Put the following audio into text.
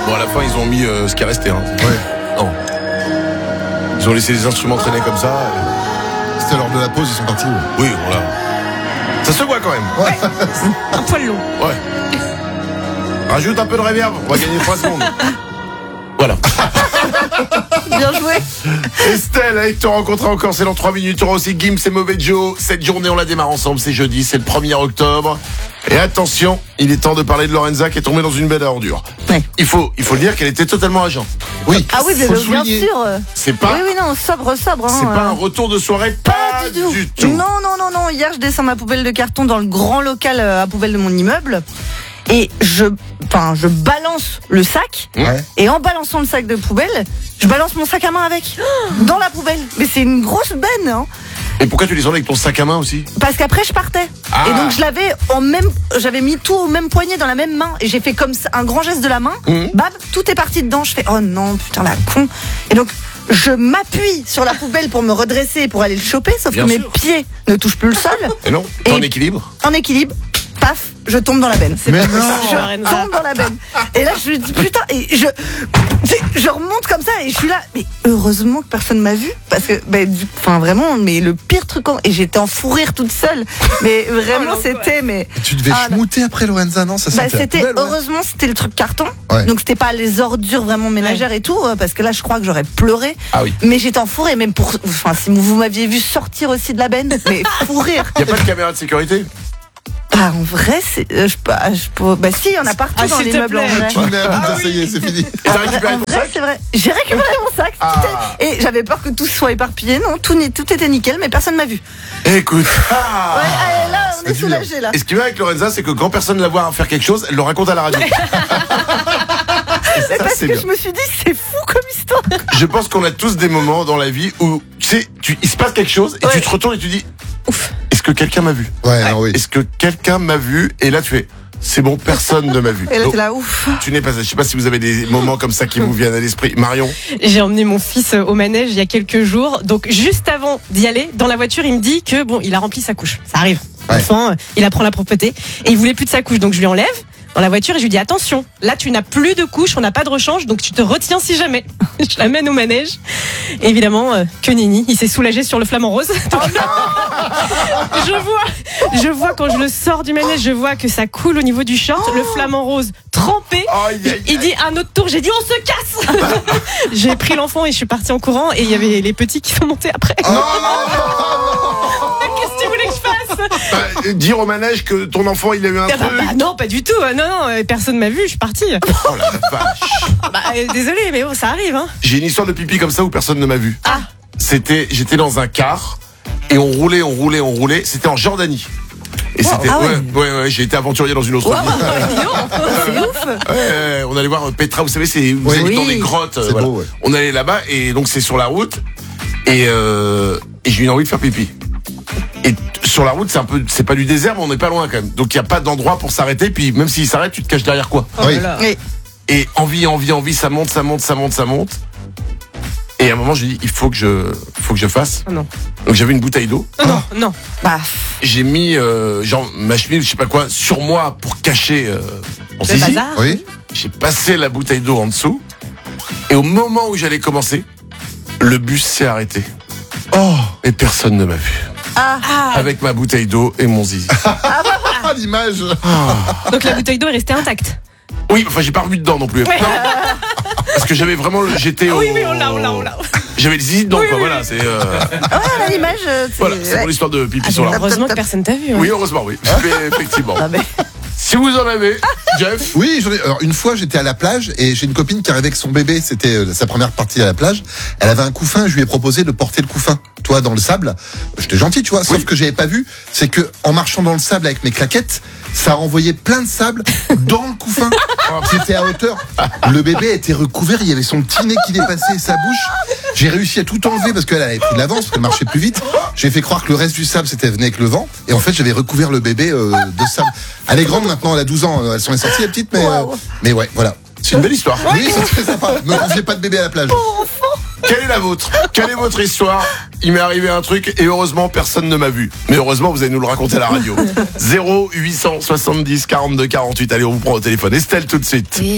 Bon, à la fin, ils ont mis ce qui est resté. Hein. Ouais. Non. Ils ont laissé les instruments traîner comme ça. C'était lors de la pause, ils sont partis. Oui, voilà. Ça se voit quand même. Ouais. Un poil long. Ouais. Rajoute un peu de reverb, on va gagner 3 secondes. Voilà. Bien joué. Estelle, avec te rencontrer encore, c'est dans 3 minutes. Tu auras aussi Gims et Mauvais Joe. Cette journée, on la démarre ensemble, c'est jeudi, c'est le 1er octobre. Et attention, il est temps de parler de Lorenza qui est tombée dans une belle ordure. Ouais. Il faut le dire qu'elle était totalement agent. Oui. Ah oui, mais faut le bien souligner. sûr. C'est pas, Oui, non, sobre. c'est pas un retour de soirée, pas du tout. Non. Hier, je descends ma poubelle de carton dans le grand local à poubelle de mon immeuble. Et je balance le sac. Ouais. Et en balançant le sac de poubelle, je balance mon sac à main avec. Dans la poubelle. Mais c'est une grosse benne, hein. Et pourquoi tu descendais avec ton sac à main aussi? Parce qu'après, je partais. Ah. Et donc, j'avais mis tout au même poignet dans la même main. Et j'ai fait comme ça, un grand geste de la main. Bab, tout est parti dedans. Je fais, oh non, putain, la con. Et donc, je m'appuie sur la poubelle pour me redresser, pour aller le choper. Sauf Bien que sûr. mes pieds ne touchent plus le sol. Et non, t'es en Et- équilibre. En équilibre, paf, je tombe dans la benne. Mais non. Je tombe dans la benne. Et là, je me dis, putain, et je remonte comme ça et je suis là. Mais heureusement que personne m'a vu. Parce que, vraiment, mais le pire truc, et j'étais en fou rire toute seule. Mais vraiment, c'était, mais. Tu devais schmouter après, Lorenza, non? Ça sentait la C'était, poubelle, ouais. heureusement, c'était le truc carton. Ouais. Donc, c'était pas les ordures vraiment ménagères et tout, parce que là, je crois que j'aurais pleuré. Ah oui. Mais j'étais en fou rire, même si vous m'aviez vu sortir aussi de la benne, mais fou rire. Y a pas de caméra de sécurité? Ah, en vrai, si, il y en a partout dans s'il te l'immeuble, en plaît. vrai. Tu mets à bout, ça y est, c'est fini. Et t'as récupéré En ton vrai, sac? c'est vrai. J'ai récupéré mon sac. Et j'avais peur que tout soit éparpillé. Non, tout était nickel, mais personne m'a vu. Écoute. Ouais, allez, là, on est dur. soulagés, là. Et ce qui va avec Lorenza, c'est que quand personne la voit faire quelque chose, elle le raconte à la radio. C'est parce c'est que bien. je me suis dit, c'est fou comme histoire. Je pense qu'on a tous des moments dans la vie où, tu sais, il se passe quelque chose et tu te retournes et tu dis, ouf, est-ce que quelqu'un m'a vu? Ouais, non, oui. Est-ce que quelqu'un m'a vu? Et là, tu fais, c'est bon, personne ne m'a vu. Et là, Donc, t'es là, ouf. tu n'es pas, je sais pas si vous avez des moments comme ça qui vous viennent à l'esprit. Marion? J'ai emmené mon fils au manège il y a quelques jours. Donc, juste avant d'y aller, dans la voiture, il me dit que il a rempli sa couche. Ça arrive. Ouais. L'enfant, il apprend la propreté. Et il voulait plus de sa couche. Donc, je lui enlève dans la voiture et je lui dis, attention, là, tu n'as plus de couche, on n'a pas de rechange, donc tu te retiens si jamais. Je l'amène au manège. Et évidemment, que nenni, il s'est soulagé sur le flamant rose. Donc, je vois quand je le sors du manège, je vois que ça coule au niveau du short, le flamant rose trempé. Aïe, aïe, Il dit un autre tour, j'ai dit on se casse. J'ai pris l'enfant et je suis partie en courant et il y avait les petits qui sont montés après. Oh, Qu'est-ce que tu voulais que je fasse? dire au manège que ton enfant il a eu un truc. Non, pas du tout. Non, personne m'a vu, je suis partie. Oh la vache. Désolé, mais ça arrive. Hein. J'ai une histoire de pipi comme ça où personne ne m'a vu. Ah. J'étais dans un car et on roulait. C'était en Jordanie. Et c'était, ah ouais, j'ai été aventurier dans une autre vie. C'est ouf. On allait voir Petra, vous savez, vous allez dans des grottes. C'est beau, ouais. On allait là-bas et donc c'est sur la route et j'ai eu envie de faire pipi. Et sur la route, c'est pas du désert, mais on n'est pas loin quand même. Donc il y a pas d'endroit pour s'arrêter. Puis même s'il s'arrête, tu te caches derrière quoi? Oui. Et envie, ça monte. Et à un moment, je dis, il faut que je fasse. Oh non. Donc j'avais une bouteille d'eau. Non. J'ai mis ma chemise, je sais pas quoi, sur moi pour cacher mon Le zizi. bazar. Oui. J'ai passé la bouteille d'eau en dessous. Et au moment où j'allais commencer, le bus s'est arrêté. Oh, et personne ne m'a vu. Avec ma bouteille d'eau et mon zizi. Ah, l'image. Donc la bouteille d'eau est restée intacte. Oui, enfin j'ai pas revu dedans non plus. Ouais. Non. Parce que j'avais vraiment j'étais Oui, on l'a. J'avais le zizi dedans, quoi, voilà, c'est L'image. voilà, c'est mon histoire de pipi sur la route. Heureusement que personne t'a vu. Hein. Oui, heureusement, oui. Mais effectivement. Si vous en avez, Jeff. Oui, j'en ai. Alors, une fois, j'étais à la plage et j'ai une copine qui arrivait avec son bébé. C'était sa première partie à la plage. Elle avait un couffin. Je lui ai proposé de porter le couffin, toi, dans le sable. J'étais gentil, tu vois. Sauf que j'avais pas vu, c'est que en marchant dans le sable avec mes claquettes, ça a envoyé plein de sable dans le couffin. C'était à hauteur. Le bébé était recouvert. Il y avait son petit nez qui dépassait sa bouche. J'ai réussi à tout enlever parce qu'elle avait pris de l'avance, parce qu'elle marchait plus vite. J'ai fait croire que le reste du sable c'était venu avec le vent. Et en fait, j'avais recouvert le bébé de sable. Elle est grande maintenant, elle a 12 ans. Elles sont sorties, les petites, mais ouais, voilà. C'est une belle histoire. Oui, c'est très sympa. Ne confiez pas de bébé à la plage. Quelle est la vôtre? Quelle est votre histoire? Il m'est arrivé un truc et heureusement personne ne m'a vu. Mais heureusement vous allez nous le raconter à la radio. 0870 42 48. Allez, on vous prend au téléphone. Estelle tout de suite.